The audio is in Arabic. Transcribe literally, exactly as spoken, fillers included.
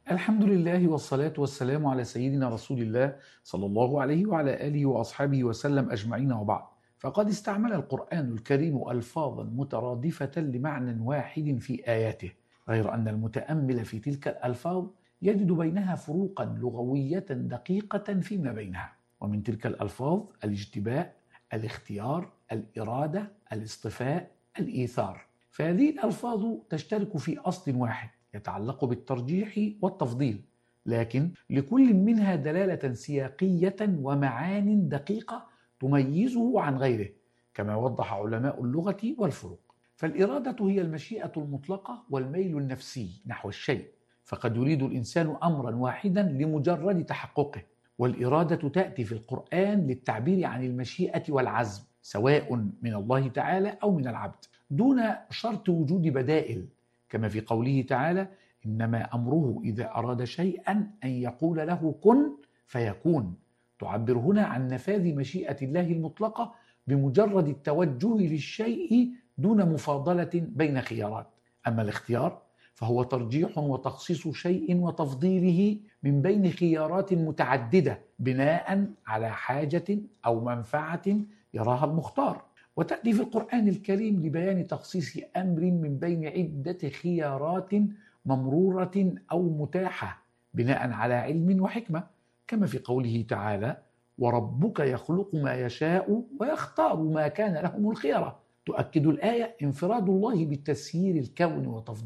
الحمد لله والصلاة والسلام على سيدنا رسول الله صلى الله عليه وعلى آله وأصحابه وسلم أجمعين، وبعد. فقد استعمل القرآن الكريم ألفاظا مترادفة لمعنى واحد في آياته، غير أن المتأمل في تلك الألفاظ يجد بينها فروقا لغوية دقيقة فيما بينها. ومن تلك الألفاظ الاجتباء، الاختيار، الإرادة، الاصطفاء، الإيثار. فهذه الألفاظ تشترك في أصل واحد يتعلق بالترجيح والتفضيل، لكن لكل منها دلالة سياقية ومعان دقيقة تميزه عن غيره، كما وضح علماء اللغة والفروق. فالإرادة هي المشيئة المطلقة والميل النفسي نحو الشيء، فقد يريد الإنسان أمرا واحدا لمجرد تحققه، والإرادة تأتي في القرآن للتعبير عن المشيئة والعزم، سواء من الله تعالى أو من العبد، دون شرط وجود بدائل، كما في قوله تعالى: إنما أمره إذا أراد شيئا أن يقول له كن فيكون. تعبر هنا عن نفاذ مشيئة الله المطلقة بمجرد التوجه للشيء دون مفاضلة بين خيارات. أما الاختيار فهو ترجيح وتخصيص شيء وتفضيله من بين خيارات متعددة بناء على حاجة أو منفعة يراها المختار. وتأتي في القرآن الكريم لبيان تخصيص أمر من بين عدة خيارات ممرورة أو متاحة بناء على علم وحكمة، كما في قوله تعالى: وربك يخلق ما يشاء ويختار ما كان لهم الخيرة. تؤكد الآية انفراد الله بالتسيير الكون وتفضيله